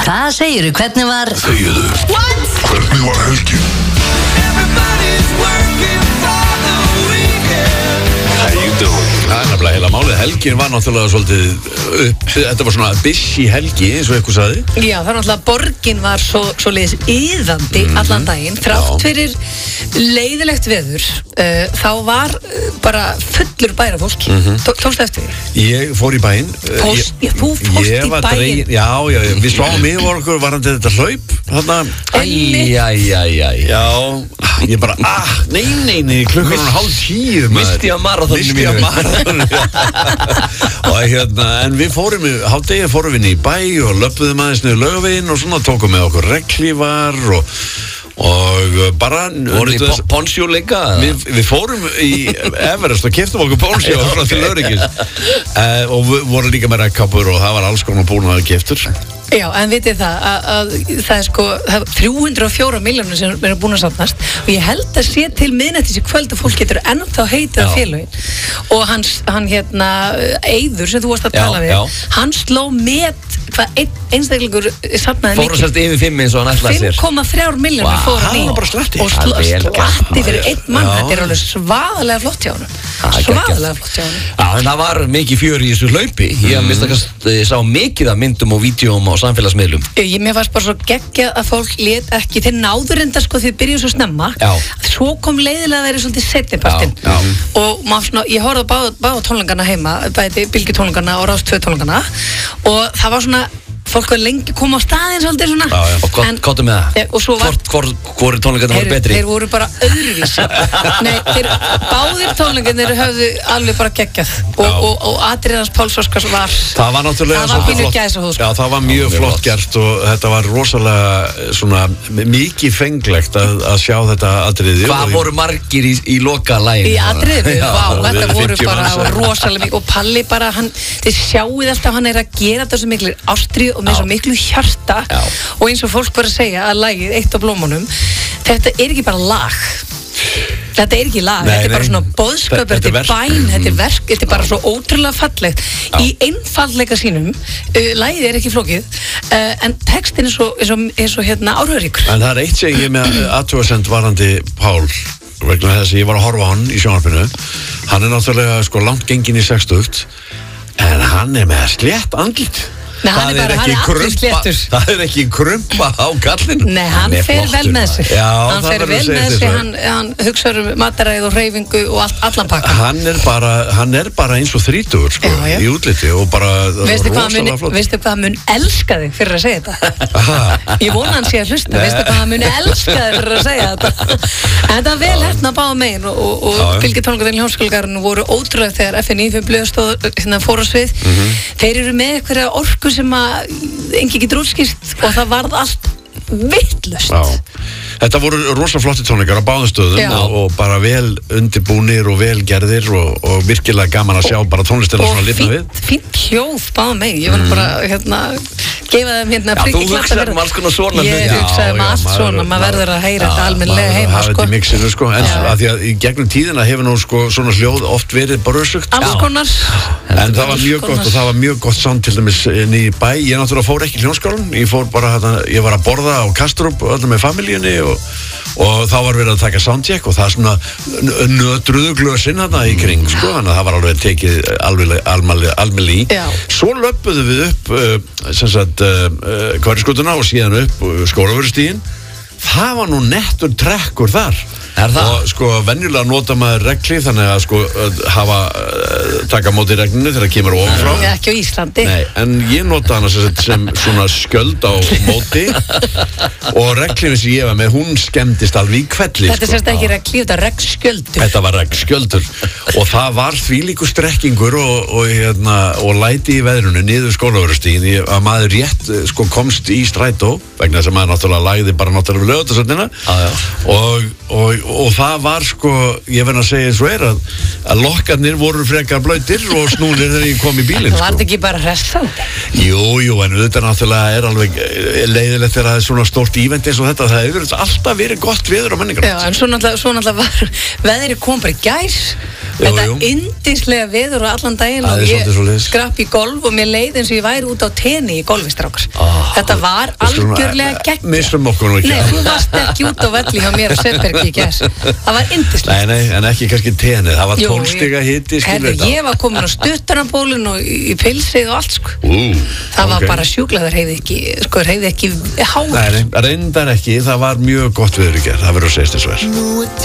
Hvað segirðu, hvernig var... Þegiðu. What? Hvernig var helgin? How you doing? Það nefnilega heila málið. Helgin var náttúrulega svolítið þetta var svona busy helgi eins og eitthvað sagði. Já, það er náttúrulega borgin var svo leiðis iðandi allan daginn. Þrátt fyrir leiðilegt veður þá var bara fullur bæra fólk. Tókstu eftir því? Ég fór í bæinn. Þú fórst í bæinn? Já, við sváum yfir okkur varandi þetta hlaup. Þarna. Já, ég bara, nei, klukkan er 9:30. Misti að marathoninu mínu. Og en við fórum í hádegi, fórum við inn í bæ og löpðum aðeins niður Laugaveginn og svona tókum með okkur regnhlífar og bara voru þið ponsjó líka? Við fórum í Everest og keyptum okkur ponsjó til öryggis og við vorum líka með regnkápur og það var alls konar búnaður keyptur. Já, en vitið það að það er 304 milljónir sem eru búin að safnast og ég held að sé til miðnættis í kvöld að fólk getur ennþá heitið á félögin og hann Eiður sem þú varst að tala við, hann sló met hvað einstaklingur safnaði fór að sérst yfir 5 eins og hann ætlaði sér 5,3 milljónir fór hann í bara slatti og slatti fyrir einn mann. Þetta er alveg svaðalega flott hjá honum. Svaðalega flott hjá honum. Já, en það var mikið fjör í þessu hlaupi. Ég sá mikið af myndum og vídeóm á samfélagsmiðlum. Mér fannst bara svo geggjað að fólk lét ekki, þeir náður enda þið byrjuðu svo snemma, svo kom leiðilega að vera svolítið seinnipartinn og ég horfði á báða tónleikana heima, bæði Bylgjutónleikana og Rás 2 tónleikana og það var svona fólk var lengi að koma á staðinn svolítið svona. Og hvað með það? Og svo var Hvor tónleikarnir voru betri? Þeir voru bara öðruvísi. Nei, báðir tónleikarnir höfðu alveg bara geggjað og atriðans Páls Óskars var það var náttúrulega það var pínu gæsahúð. Já, það var mjög flott gert og þetta var rosalega svona mikið fenglegt að sjá þetta atriði. Hvað voru margir í loka laginu? Í atriðinu, þetta voru bara rosalega mikið og Palli bara, þið sjáuð alltaf hann að gera þetta svo miklu ástríð og með svo miklu hjarta og eins og fólk var að segja að lagið Eitt á blómunum, þetta er ekki bara lag, þetta er ekki lag, þetta er bara svona boðskap, þetta er bæn, þetta er verk, þetta er bara svo ótrúlega fallegt í einfaldleika sínum. Lagið er ekki flókið en textin er svo áhrifaríkur. En það er eitt sem ég með athugasemd varðandi Pál vegna þess að ég var að horfa á hann í sjónvarpinu. Hann er náttúrulega langt genginn í 60 en hann er með slétt andlit. Nei, hann er allir sléttur. Það er ekki krumpa á kallinu. Nei, hann fer vel með sig. Hann fer vel með sig, hann hugsar mataræð og hreyfingu og allan pakka. Hann er bara eins og 30 í útliti og bara rosalega flott. Veistu hvað hann mun elska þig fyrir að segja þetta? Ég vona hann sé að hlusta. Veistu hvað hann mun elska þig fyrir að segja þetta? En þetta var vel hefna að báða megin og Bylgjutónleikar í Hljómskálagarðinum voru ótrúlega þegar FNÍ fór á svið. Þeir eru með einhverja orku sem að engi getur útskýrt og það varð allt vitlaust. Þetta voru rosa flotti tónleikar á báðum stöðum og bara vel undirbúnir og vel gerðir og virkilega gaman að sjá bara tónlistina svona lifna við. Og fínt hljóð báða mig. Ég var bara gefa þeim þú hugsaði alls konar svona hluti. Ég hugsaði allt svona, maður verður að heyra þetta almennilega heima. Það er í mixinu en að því að í gegnum tíðina hefur nú svona hljóð oft verið bara össugt. Alls konar. En það var mjög gott og það var mjög gott sound til dæmis inn í bæ. Ég náttúrulega fór ekki í Hljómskálann. Ég var að borða á Kastrup með familíunni og þá var verið að taka soundcheck og það svona nötruðu glösin þarna í kring þannig að það var alveg tekið almennilega í. Svo löppuðu við upp Hverfiskutuna og síðan upp Skólavörðustíginn. Það var nú nettur trekkur þar. Og venjulega nota maður regnhlíf þannig að taka móti regninu þegar það kemur ofanfrá. Ekki á Íslandi. Nei, en ég nota hana sem svona skjöld á móti og regnhlífin sem ég var með, hún skemmtist alveg í hvelli. Þetta er sérst ekki regnhlíf, þetta er regnskjöldur. Þetta var regnskjöldur og það var þvílíkur strekkingur og læti í veðrunu niður Skólavörðustíginn að maður rétt komst í strætó vegna þess að maður náttúrulega lagði bara náttúrulega Laugardalshöllina og það var sko, ég verð að segja eins og að lokkarnir voru frekar blautir og snúnir þegar ég kom í bílinn sko. Var þetta ekki bara hressandi? Jú, en þetta náttúrulega alveg leiðilegt þegar það svona stórt ívent eins og þetta, það hefur alltaf verið gott veður á menningarnótt. Já, en svo náttúrulega var veðrið kom bara í gær. Þetta yndislega veður og allan daginn og ég skrapp í golf og mér leið eins og ég væri út á tenni í golfistrákar. Þetta var algjörlega gegn. Missum okkur nú ekki. Nei, þú varst ekki út á velli hjá mér á Sveinbergi í gær. Það var yndislegt. Nei, en ekki kannski tenni. Það var 12 stiga hiti, skilur þetta. Ég var komin á stuttanabólun og í pilsið og allt, sko. Það var bara sjúklaður, hreyfði ekki hár. Nei, reyndar ekki. Það var mjög gott veður í gær. Það verður að segja þess